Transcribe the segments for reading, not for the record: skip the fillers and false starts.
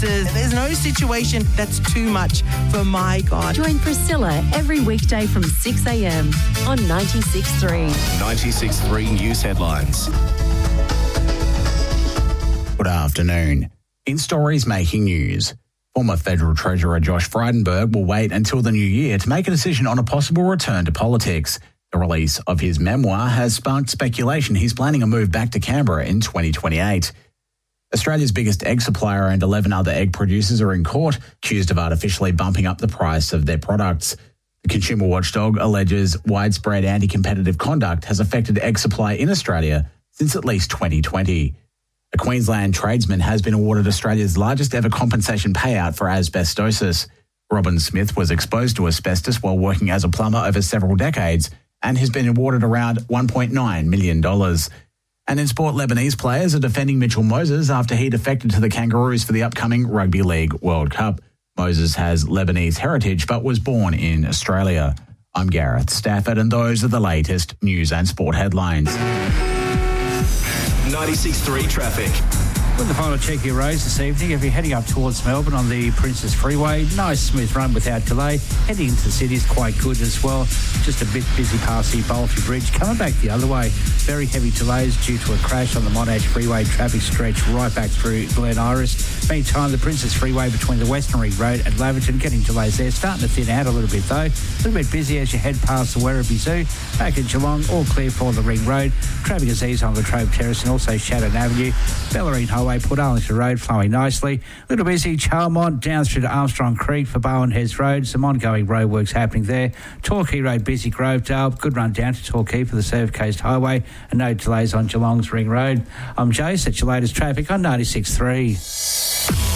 There's no situation that's too much for my God. Join Priscilla every weekday from 6 a.m. on 96.3. 96.3 News Headlines. Good afternoon. In stories making news, former Federal Treasurer Josh Frydenberg will wait until the new year to make a decision on a possible return to politics. The release of his memoir has sparked speculation he's planning a move back to Canberra in 2028. Australia's biggest egg supplier and 11 other egg producers are in court, accused of artificially bumping up the price of their products. The consumer watchdog alleges widespread anti-competitive conduct has affected egg supply in Australia since at least 2020. A Queensland tradesman has been awarded Australia's largest ever compensation payout for asbestosis. Robin Smith was exposed to asbestos while working as a plumber over several decades and has been awarded around $1.9 million. And in sport, Lebanese players are defending Mitchell Moses after he defected to the Kangaroos for the upcoming Rugby League World Cup. Moses has Lebanese heritage but was born in Australia. I'm Gareth Stafford and those are the latest news and sport headlines. 96.3 traffic. With the final check your roads this evening, if you're heading up towards Melbourne on the Princess Freeway, nice smooth run without delay. Heading into the city is quite good as well. Just a bit busy past the Bolfie Bridge. Coming back the other way, very heavy delays due to a crash on the Monash Freeway. Traffic stretch right back through Glen Iris. Meantime, the Princess Freeway between the Western Ring Road and Laverton, getting delays there. Starting to thin out a little bit though. A little bit busy as you head past the Werribee Zoo. Back in Geelong, all clear for the Ring Road. Traffic is eased on Latrobe Terrace and also Shannon Avenue. Bellarine Highway, Port Arlington Road flowing nicely. A little busy, Charlemont down through to Armstrong Creek for Bowen Heads Road. Some ongoing roadworks happening there. Torquay Road busy, Grovedale. Good run down to Torquay for the Surf Coast Highway and no delays on Geelong's Ring Road. I'm Jace, that's your latest traffic on 96.3.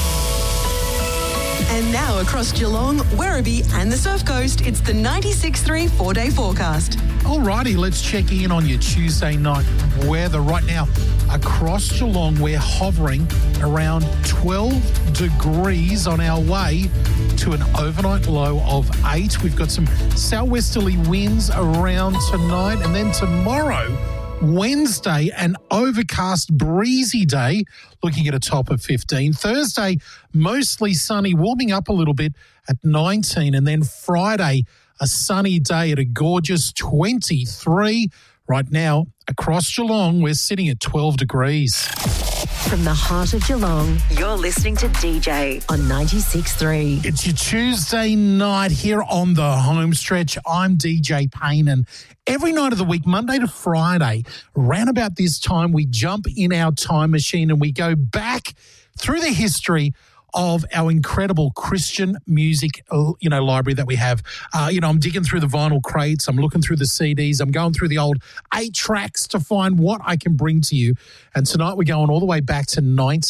And now across Geelong, Werribee and the Surf Coast, it's the 96.3 4-day forecast. Alrighty, let's check in on your Tuesday night weather. Right now, across Geelong, we're hovering around 12 degrees on our way to an overnight low of 8. We've got some southwesterly winds around tonight, and then tomorrow, Wednesday, an overcast, breezy day, looking at a top of 15. Thursday, mostly sunny, warming up a little bit at 19. And then Friday, a sunny day at a gorgeous 23. Right now, across Geelong, we're sitting at 12 degrees. From the heart of Geelong, you're listening to DJ on 96.3. It's your Tuesday night here on the home stretch. I'm DJ Payne, and every night of the week, Monday to Friday, around about this time, we jump in our time machine and we go back through the history of our incredible Christian music, library that we have. I'm digging through the vinyl crates. I'm looking through the CDs. I'm going through the old 8 tracks to find what I can bring to you. And tonight we're going all the way back to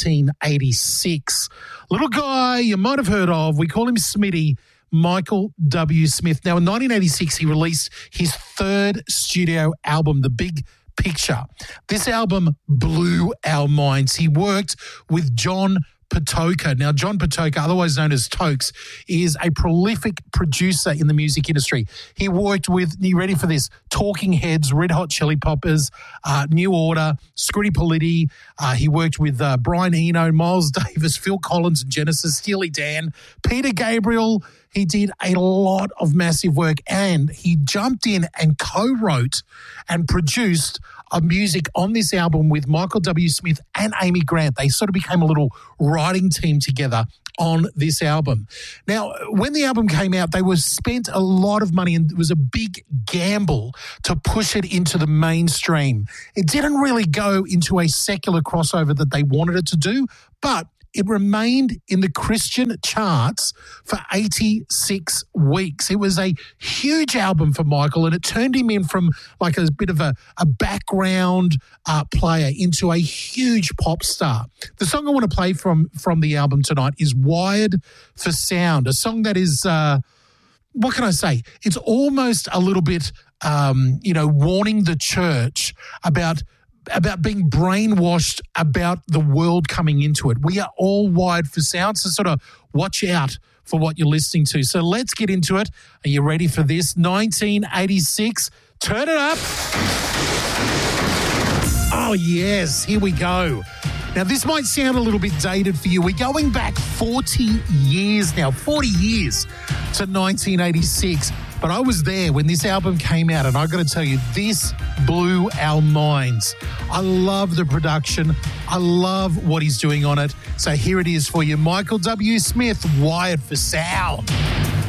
1986. Little guy you might have heard of. We call him Smitty. Michael W. Smith. Now, in 1986, he released his 3rd studio album, The Big Picture. This album blew our minds. He worked with John Patoka. Now, John Patoka, otherwise known as Tokes, is a prolific producer in the music industry. He worked with, you ready for this, Talking Heads, Red Hot Chili Peppers, New Order, Scritti Politti. He worked with Brian Eno, Miles Davis, Phil Collins and Genesis, Steely Dan, Peter Gabriel. He did a lot of massive work, and he jumped in and co-wrote and produced music on this album with Michael W. Smith and Amy Grant. They sort of became a little writing team together on this album. Now, when the album came out, they spent a lot of money, and it was a big gamble to push it into the mainstream. It didn't really go into a secular crossover that they wanted it to do, but it remained in the Christian charts for 86 weeks. It was a huge album for Michael, and it turned him in from like a bit of a background player into a huge pop star. The song I want to play from the album tonight is Wired for Sound, a song that is, what can I say? It's almost a little bit, warning the church about being brainwashed about the world coming into it. We are all wired for sound, so sort of watch out for what you're listening to. So let's get into it. Are you ready for this? 1986. Turn it up. Oh, yes. Here we go. Now, this might sound a little bit dated for you. We're going back 40 years now, 40 years to 1986. But I was there when this album came out, and I got to tell you, this blew our minds. I love the production. I love what he's doing on it. So here it is for you, Michael W. Smith, Wired for Sound.